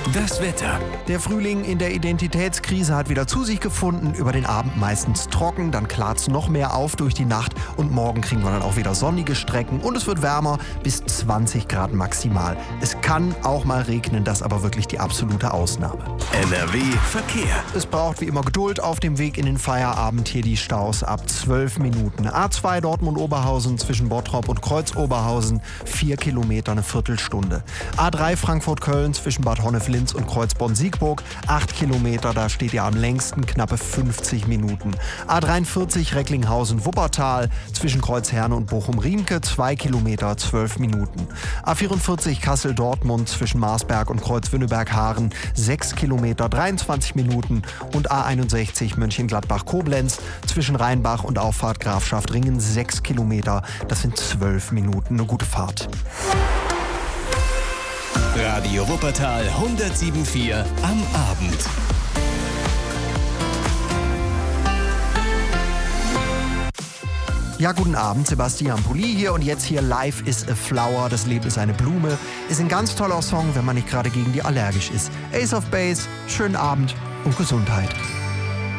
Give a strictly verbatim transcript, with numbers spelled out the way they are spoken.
Das Wetter. Der Frühling in der Identitätskrise hat wieder zu sich gefunden. Über den Abend meistens trocken, dann klart's noch mehr auf durch die Nacht und morgen kriegen wir dann auch wieder sonnige Strecken und es wird wärmer, bis zwanzig Grad maximal. Es kann auch mal regnen, das aber wirklich die absolute Ausnahme. N R W Verkehr. Es braucht wie immer Geduld auf dem Weg in den Feierabend. Hier die Staus ab zwölf Minuten. A zwei Dortmund-Oberhausen zwischen Bottrop und Kreuz-Oberhausen, vier Kilometer, eine Viertelstunde. A drei Frankfurt-Köln zwischen Bad Honnef-Linz und Kreuzborn-Siegburg, acht Kilometer, da steht ihr am längsten, knappe fünfzig Minuten. A dreiundvierzig Recklinghausen-Wuppertal zwischen Kreuzherne und Bochum-Riemke, zwei Kilometer, zwölf Minuten. A vierundvierzig Kassel-Dortmund zwischen Marsberg und Kreuz-Wünnenberg-Haaren, sechs Kilometer, dreiundzwanzig Minuten. Und A einundsechzig Mönchengladbach-Koblenz zwischen Rheinbach und Auffahrt Grafschaft Ringen, sechs Kilometer, das sind zwölf Minuten, eine gute Fahrt. Radio Wuppertal hundertsieben Komma vier am Abend. Ja, guten Abend, Sebastian Pulli hier und jetzt hier Life is a Flower, das Leben ist eine Blume. Ist ein ganz toller Song, wenn man nicht gerade gegen die allergisch ist. Ace of Base, schönen Abend und Gesundheit.